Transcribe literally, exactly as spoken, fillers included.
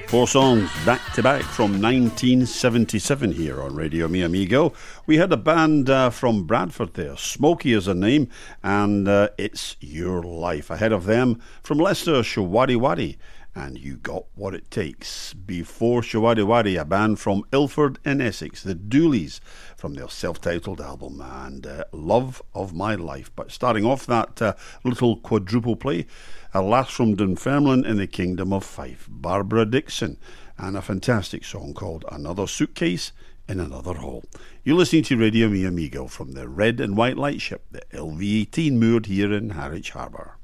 Four songs back to back from nineteen seventy-seven here on Radio Mi Amigo. We had a band uh, from Bradford there. Smokey is a name, and uh, It's Your Life. Ahead of them, from Leicester, Showaddywaddy, and You Got What It Takes. Before Showaddywaddy, a band from Ilford in Essex, the Dooleys, from their self-titled album, and uh, Love of My Life. But starting off that uh, little quadruple play, a lass from Dunfermline in the Kingdom of Fife, Barbara Dixon, and a fantastic song called Another Suitcase in Another Hole. You're listening to Radio Mi Amigo from the red and white lightship, the L V eighteen, moored here in Harwich Harbour.